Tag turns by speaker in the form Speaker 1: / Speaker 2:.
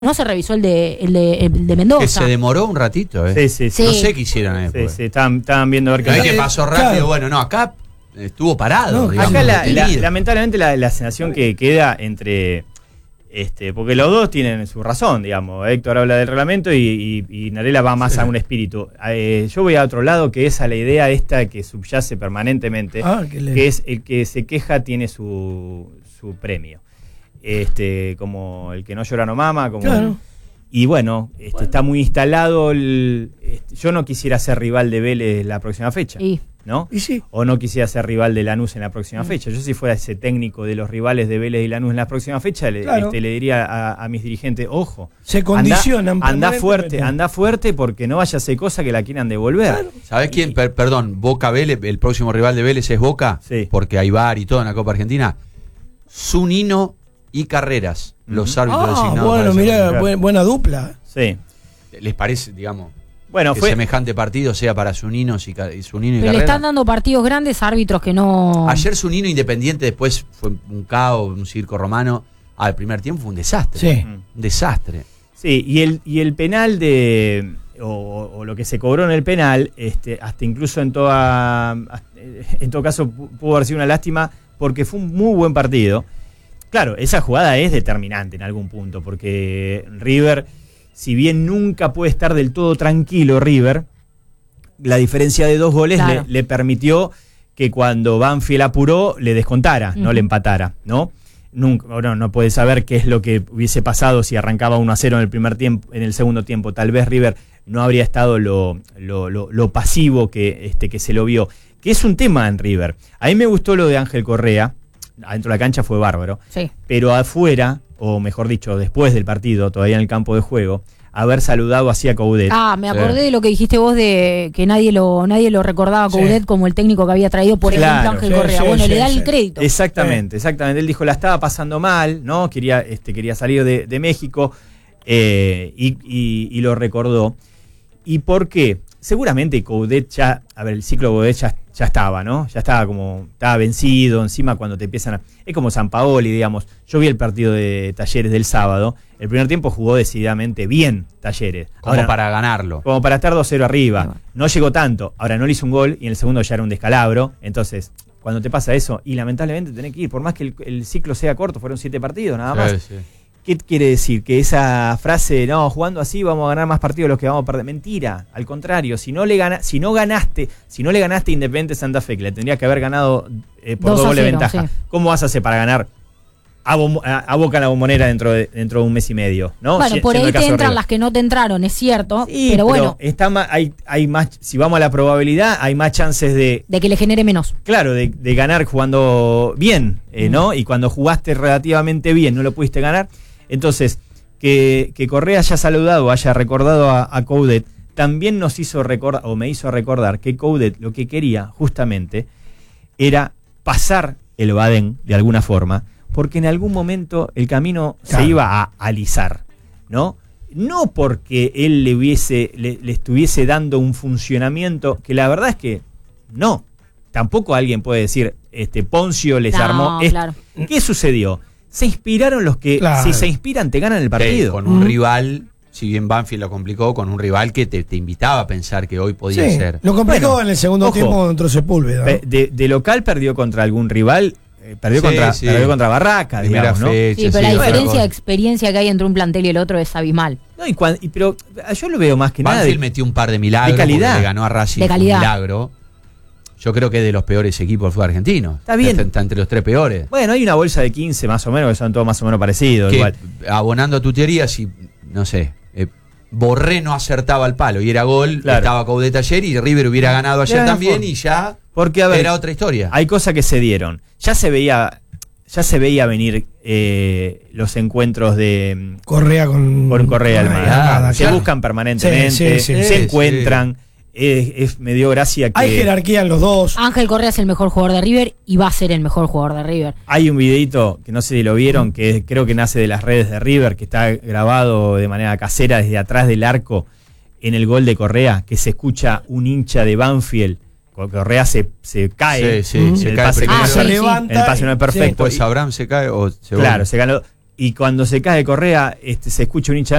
Speaker 1: no se revisó el de Mendoza.
Speaker 2: Que se demoró un ratito,
Speaker 3: Sí.
Speaker 2: No sé qué hicieron después.
Speaker 3: Sí, estaban viendo a ver
Speaker 2: No es
Speaker 3: qué
Speaker 2: que pasó rápido,
Speaker 4: claro.
Speaker 2: bueno, no, acá estuvo parado.
Speaker 4: No,
Speaker 2: digamos,
Speaker 3: acá
Speaker 2: detenido.
Speaker 3: lamentablemente la sensación que queda entre porque los dos tienen su razón, digamos. Héctor habla del reglamento y Narela va más a un espíritu. Yo voy a otro lado, que es a la idea esta que subyace permanentemente, que es el que se queja tiene su premio. Como el que no llora no mama, como
Speaker 4: claro.
Speaker 3: Y bueno, está muy instalado yo no quisiera ser rival de Vélez la próxima fecha. ¿No?
Speaker 4: Y sí.
Speaker 3: O no quisiera ser rival de Lanús en la próxima fecha. Yo si fuera ese técnico de los rivales de Vélez y Lanús en la próxima fecha, le diría a mis dirigentes, ojo,
Speaker 4: se condicionan.
Speaker 3: Anda fuerte porque no vaya a hacer cosa que la quieran devolver.
Speaker 4: Claro.
Speaker 2: ¿Sabés quién? Perdón, Boca Vélez, el próximo rival de Vélez es Boca,
Speaker 3: Sí.
Speaker 2: porque hay VAR y todo en la Copa Argentina. Zunino y Carreras, los árbitros designados.
Speaker 4: Bueno,
Speaker 3: mirá,
Speaker 4: buena dupla.
Speaker 3: Sí.
Speaker 2: ¿Les parece, digamos,
Speaker 3: bueno,
Speaker 2: que semejante partido sea para Zunino y Carreras?
Speaker 1: Pero le están dando partidos grandes a árbitros que no...
Speaker 2: Ayer Zunino Independiente, después fue un caos, un circo romano. Al primer tiempo fue un desastre.
Speaker 4: Sí.
Speaker 2: Un desastre.
Speaker 3: Sí, y el penal o lo que se cobró en el penal, hasta incluso en todo caso pudo haber sido una lástima, porque fue un muy buen partido. Claro, esa jugada es determinante en algún punto, porque River, si bien nunca puede estar del todo tranquilo River, la diferencia de 2 goles le permitió que cuando Banfield apuró le descontara, no le empatara, ¿no? Nunca, no puede saber qué es lo que hubiese pasado si arrancaba 1-0 en el primer tiempo, en el segundo tiempo. Tal vez River no habría estado lo pasivo que se lo vio, que es un tema en River. A mí me gustó lo de Ángel Correa. Adentro de la cancha fue bárbaro, pero afuera, o mejor dicho, después del partido, todavía en el campo de juego, haber saludado así a Coudet.
Speaker 1: Me acordé de lo que dijiste vos de que nadie lo recordaba a Coudet como el técnico que había traído, por ejemplo, Ángel Correa. Le da el crédito.
Speaker 3: Exactamente. Él dijo, la estaba pasando mal, ¿no? Quería salir de México y lo recordó. ¿Y por qué? Seguramente Coudet el ciclo de Coudet ya estaba, ¿no? Ya estaba vencido, encima cuando te empiezan es como Sampaoli, digamos. Yo vi el partido de Talleres del sábado, el primer tiempo jugó decididamente bien Talleres.
Speaker 2: Como para ganarlo.
Speaker 3: Como para estar 2-0 arriba. No llegó tanto, ahora no le hizo un gol y en el segundo ya era un descalabro, entonces... Cuando te pasa eso, y lamentablemente tenés que ir, por más que el ciclo sea corto, fueron 7 partidos nada más.
Speaker 2: Sí.
Speaker 3: ¿Qué quiere decir? Que esa frase, no, jugando así vamos a ganar más partidos de los que vamos a perder. Mentira, al contrario, si no le ganaste a Independiente Santa Fe, que le tendría que haber ganado por 2 goles de ventaja, ¿cómo vas a hacer para ganar a Boca en la Bombonera dentro de un mes y medio? ¿No?
Speaker 1: Bueno, por ahí te entran las que no te entraron, es cierto,
Speaker 3: sí,
Speaker 1: pero bueno.
Speaker 3: Hay más, si vamos a la probabilidad, hay más chances de
Speaker 1: que le genere menos.
Speaker 3: Claro, de ganar jugando bien, ¿no? Y cuando jugaste relativamente bien, no lo pudiste ganar. Entonces, que Correa haya saludado, haya recordado a Coudet, también nos hizo recordar, o me hizo recordar, que Coudet lo que quería justamente era pasar el Badén de alguna forma, porque en algún momento el camino se iba a alisar, ¿no? No porque él le estuviese dando un funcionamiento, que la verdad es que no. Tampoco alguien puede decir, Poncio les armó.
Speaker 1: Claro.
Speaker 3: ¿Qué sucedió? Se inspiraron los que, si se inspiran, te ganan el partido.
Speaker 2: Con un rival, si bien Banfield lo complicó, con un rival que te invitaba a pensar que hoy podía ser.
Speaker 4: Lo complicó en el segundo tiempo contra Sepúlveda, ¿no?
Speaker 3: De local perdió contra algún rival, perdió contra Barraca, digamos, ¿no?
Speaker 1: Pero la diferencia de experiencia que hay entre un plantel y el otro es abismal.
Speaker 3: No, pero yo lo veo más que nada.
Speaker 2: Banfield metió un par de milagros,
Speaker 3: de calidad.
Speaker 2: Le ganó a Racing un milagro. Yo creo que es de los peores equipos del fútbol argentino.
Speaker 3: Está bien.
Speaker 2: Está entre los 3 peores.
Speaker 3: Bueno, hay una bolsa de 15 más o menos, que son todos más o menos parecidos. Igual.
Speaker 2: Abonando a tu teoría, si, no sé, Borré no acertaba el palo y era gol, estaba Coudet ayer y River hubiera ganado ayer también y ya era otra historia.
Speaker 3: Hay cosas que se dieron. Ya se veía venir los encuentros de
Speaker 4: Correa con
Speaker 3: Correa Almada. Se buscan permanentemente, se encuentran. Me dio gracia que...
Speaker 4: Hay jerarquía en los dos.
Speaker 1: Ángel Correa es el mejor jugador de River y va a ser el mejor jugador de River.
Speaker 3: Hay un videito, que no sé si lo vieron, que creo que nace de las redes de River, que está grabado de manera casera desde atrás del arco en el gol de Correa, que se escucha un hincha de Banfield. Correa se cae.
Speaker 2: Se cae primero.
Speaker 4: Se levanta.
Speaker 3: El pase no es perfecto.
Speaker 2: Pues Abraham se cae o se
Speaker 3: Claro, se ganó. y cuando se cae Correa, se escucha un hincha